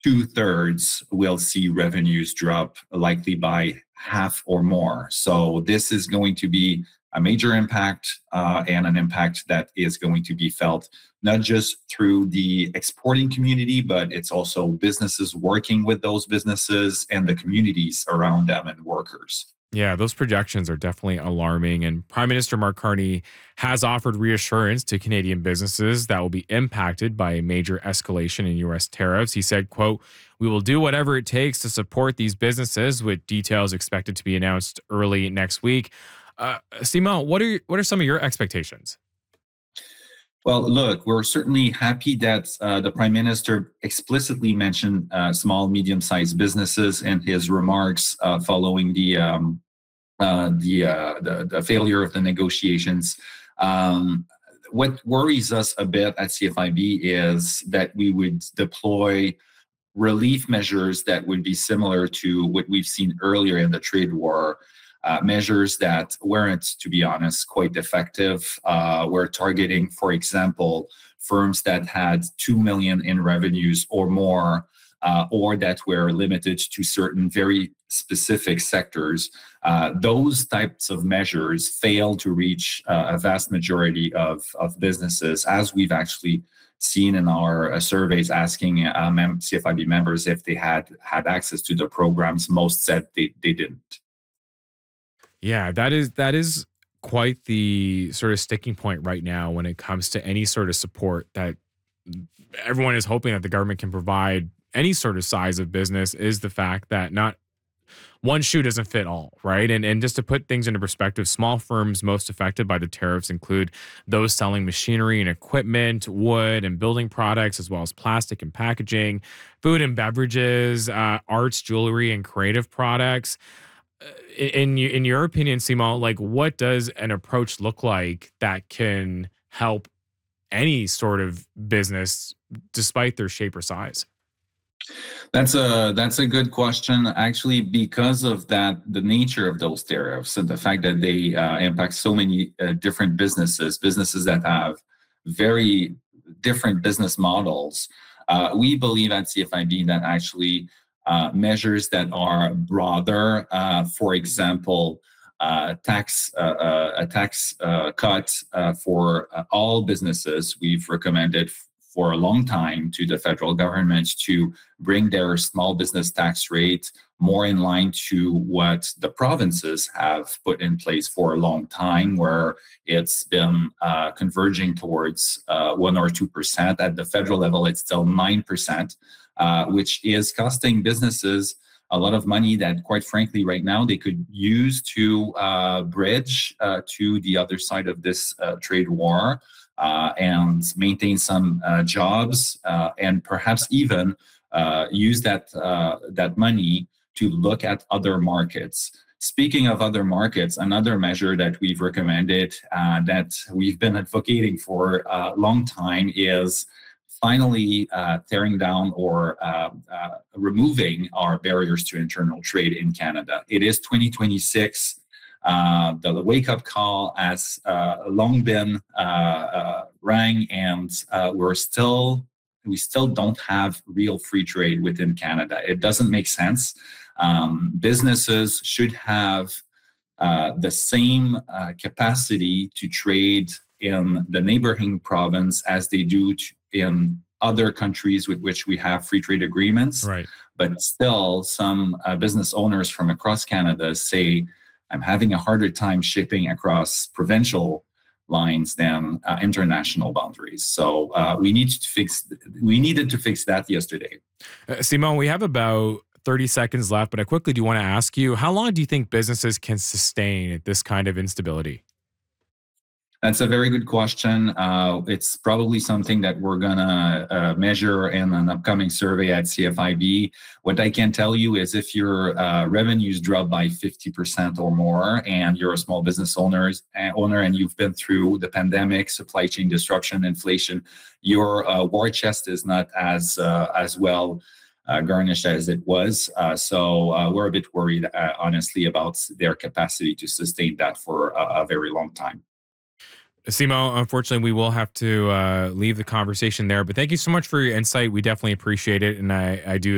2/3 will see revenues drop likely by half or more. So this is going to be a major impact and an impact that is going to be felt not just through the exporting community, but it's also businesses working with those businesses and the communities around them and workers. Yeah, those projections are definitely alarming. And Prime Minister Mark Carney has offered reassurance to Canadian businesses that will be impacted by a major escalation in U.S. tariffs. He said, quote, "We will do whatever it takes to support these businesses," with details expected to be announced early next week. Simon, what are some of your expectations? Well, look, we're certainly happy that the Prime Minister explicitly mentioned small, medium-sized businesses in his remarks following the failure of the negotiations. What worries us a bit at CFIB is that we would deploy relief measures that would be similar to what we've seen earlier in the trade war. Measures that weren't, to be honest, quite effective. We're targeting, for example, firms that had 2 million in revenues or more, or that were limited to certain very specific sectors. Those types of measures fail to reach a vast majority of businesses, as we've actually seen in our surveys asking CFIB members if they had access to the programs. Most said they didn't. Yeah, that is quite the sort of sticking point right now when it comes to any sort of support that everyone is hoping that the government can provide any sort of size of business, is the fact that not one shoe doesn't fit all, right? And just to put things into perspective, small firms most affected by the tariffs include those selling machinery and equipment, wood and building products, as well as plastic and packaging, food and beverages, arts, jewelry, and creative products. In your opinion, Simon, like, what does an approach look like that can help any sort of business despite their shape or size? That's a good question. Actually, because of that, the nature of those tariffs and the fact that they impact so many different businesses that have very different business models, we believe at CFIB that actually measures that are broader, for example, a tax cut for all businesses. We've recommended for a long time to the federal government to bring their small business tax rate more in line to what the provinces have put in place for a long time, where it's been converging towards 1 or 2%. At the federal level, it's still 9%, which is costing businesses a lot of money that, quite frankly, right now they could use to bridge to the other side of this trade war. And maintain some jobs, and perhaps even use that money to look at other markets. Speaking of other markets, another measure that we've recommended, that we've been advocating for a long time, is finally tearing down or removing our barriers to internal trade in Canada. It is 2026. The wake-up call has long been rang, and we still don't have real free trade within Canada. It doesn't make sense. Businesses should have the same capacity to trade in the neighboring province as they do in other countries with which we have free trade agreements. Right. But still, some business owners from across Canada say, "I'm having a harder time shipping across provincial lines than international boundaries." So we needed to fix that yesterday. Simon, we have about 30 seconds left, but I quickly do want to ask you, how long do you think businesses can sustain this kind of instability? That's a very good question. It's probably something that we're going to measure in an upcoming survey at CFIB. What I can tell you is if your revenues drop by 50% or more, and you're a small business owner and you've been through the pandemic, supply chain disruption, inflation, your war chest is not as well garnished as it was. So we're a bit worried, honestly, about their capacity to sustain that for a very long time. Simo, unfortunately, we will have to leave the conversation there. But thank you so much for your insight. We definitely appreciate it. And I do